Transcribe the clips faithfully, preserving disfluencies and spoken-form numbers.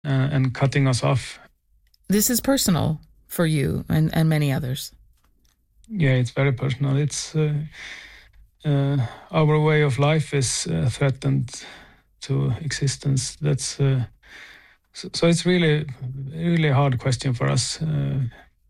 uh, and cutting us off. This is personal for you and, and many others. Yeah, it's very personal. It's uh, uh, our way of life is uh, threatened to existence. That's uh, so, so. It's really, really a hard question for us. Uh,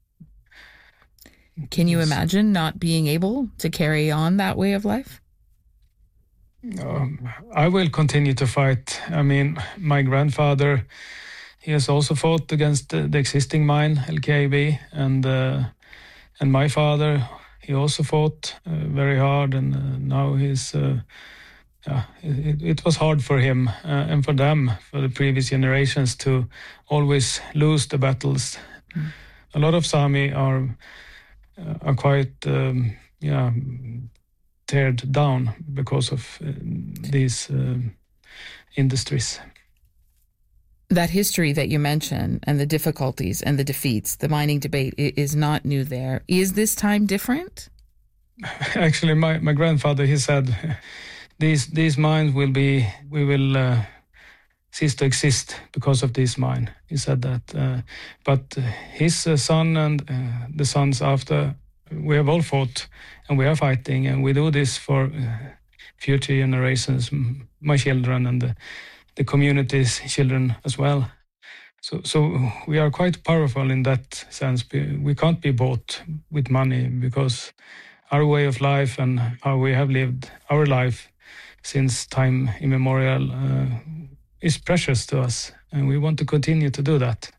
Can you imagine not being able to carry on that way of life? Um, I will continue to fight. I mean, my grandfather, he has also fought against the, the existing mine, L K A B, and uh, and my father, he also fought uh, very hard, and uh, now he's. Uh, yeah, it, it was hard for him uh, and for them, for the previous generations, to always lose the battles. Mm. A lot of Sami are uh, are quite, um, yeah. teared down because of uh, these uh, industries. That history that you mentioned and the difficulties and the defeats, the mining debate is not new there. Is this time different? Actually, my, my grandfather, he said, these these mines will be, we will uh, cease to exist because of this mine. He said that. Uh, but his uh, son and uh, the sons after, we have all fought and we are fighting, and we do this for uh, future generations, my children and the, the community's children as well. So, so we are quite powerful in that sense. We can't be bought with money because our way of life and how we have lived our life since time immemorial uh, is precious to us, and we want to continue to do that.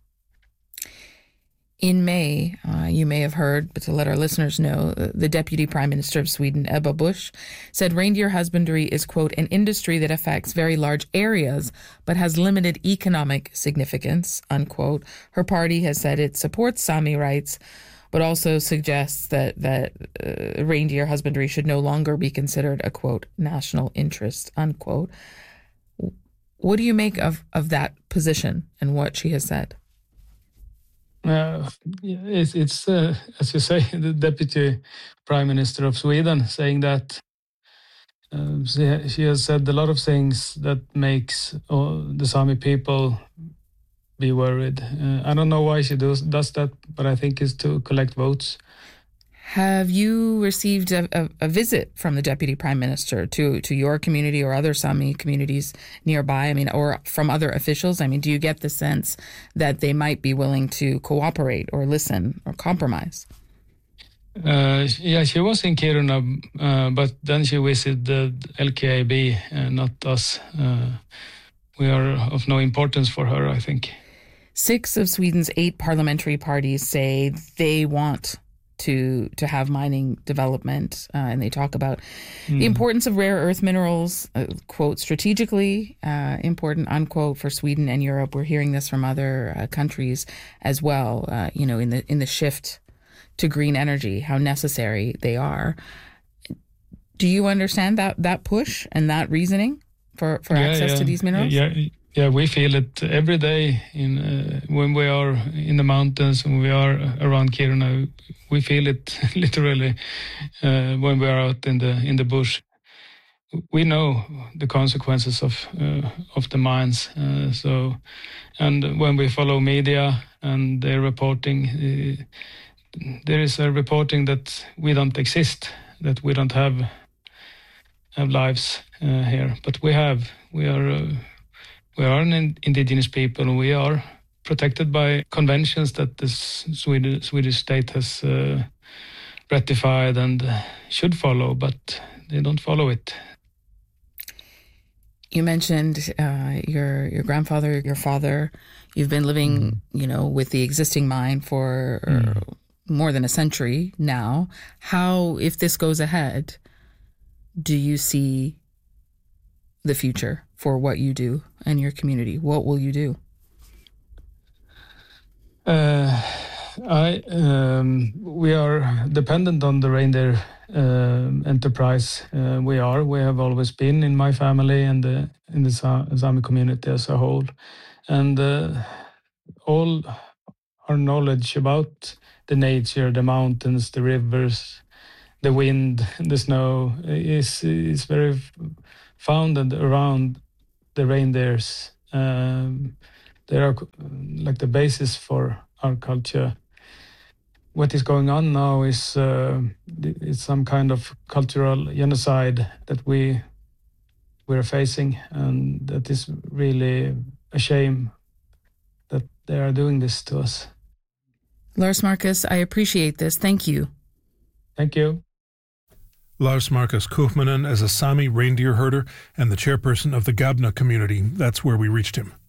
In May, uh, you may have heard, but to let our listeners know, the Deputy Prime Minister of Sweden, Ebba Busch, said reindeer husbandry is, quote, an industry that affects very large areas but has limited economic significance, unquote. Her party has said it supports Sami rights, but also suggests that, that uh, reindeer husbandry should no longer be considered a, quote, national interest, unquote. What do you make of, of that position and what she has said? Uh, it's, it's uh, as you say, the Deputy Prime Minister of Sweden saying that. Uh, she, she has said a lot of things that makes uh, the Sami people be worried. Uh, I don't know why she does, does that, but I think it's to collect votes. Have you received a, a, a visit from the Deputy Prime Minister to, to your community or other Sami communities nearby? I mean, or from other officials? I mean, do you get the sense that they might be willing to cooperate or listen or compromise? Uh, yeah, she was in Kiruna, uh, but then she visited the L K A B, uh, not us. Uh, we are of no importance for her, I think. Six of Sweden's eight parliamentary parties say they want to to have mining development, uh, and they talk about mm. the importance of rare earth minerals, uh, quote, strategically uh, important, unquote, for Sweden and Europe. We're hearing this from other uh, countries as well, uh, you know, in the in the shift to green energy, how necessary they are. Do you understand that that push and that reasoning for, for yeah, access yeah. to these minerals? Yeah, yeah, we feel it every day in uh, when we are in the mountains, when we are around Kiruna. We feel it literally uh, when we are out in the in the bush. We know the consequences of uh, of the mines. Uh, so, and when we follow media and their reporting, uh, there is a reporting that we don't exist, that we don't have have lives uh, here, but we have. We are uh, we are an indigenous people. We are protected by conventions that the Swedish, Swedish state has uh, ratified and should follow, but they don't follow it. You mentioned uh, your your grandfather, your father. You've been living, mm. you know, with the existing mine for mm. more than a century now. How, if this goes ahead, do you see the future for what you do and your community? What will you do? Uh, I um, we are dependent on the reindeer uh, enterprise. Uh, we are. We have always been in my family and the, in the Sami community as a whole, and uh, all our knowledge about the nature, the mountains, the rivers, the wind, the snow is is very founded around the reindeers. Um, they are like the basis for our culture. What is going on now is uh, it's some kind of cultural genocide that we we're facing, and that is really a shame that they are doing this to us. Lars Marcus, I appreciate this. Thank you. Thank you. Lars Marcus Kuhmanen is a Sami reindeer herder and the chairperson of the Gabna community. That's where we reached him.